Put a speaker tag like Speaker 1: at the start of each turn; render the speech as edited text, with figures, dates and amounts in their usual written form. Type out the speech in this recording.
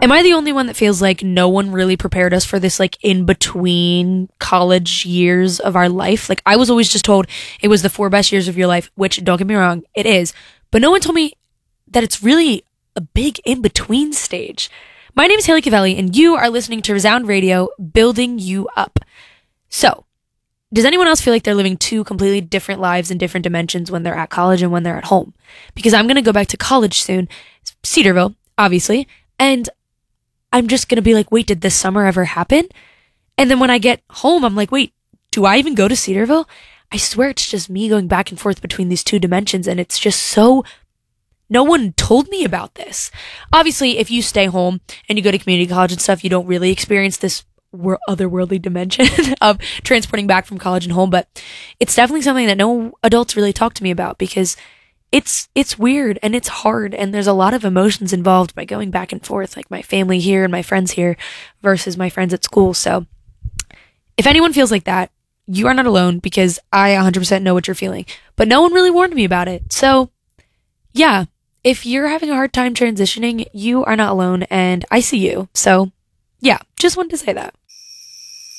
Speaker 1: Am I the only one that feels like no one really prepared us for this, like, in between college years of our life? Like, I was always just told it was the 4 best years of your life, which, don't get me wrong, it is. But no one told me that it's really a big in between stage. My name is Haley Cavelli, and you are listening to Resound Radio, building you up. So, does anyone else feel like they're living 2 completely different lives in different dimensions when they're at college and when they're at home? Because I'm going to go back to college soon, Cedarville, obviously, and I'm just going to be like, wait, did this summer ever happen? And then when I get home, I'm like, wait, do I even go to Cedarville? I swear it's just me going back and forth between these 2 dimensions, and it's just so... No one told me about this. Obviously, if you stay home and you go to community college and stuff, you don't really experience this otherworldly dimension of transporting back from college and home, but it's definitely something that no adults really talk to me about because it's weird and it's hard and there's a lot of emotions involved by going back and forth, like my family here and my friends here versus my friends at school. So if anyone feels like that, you are not alone because I 100% know what you're feeling, but no one really warned me about it. So yeah. If you're having a hard time transitioning, you are not alone, and I see you. So, yeah, just wanted to say that.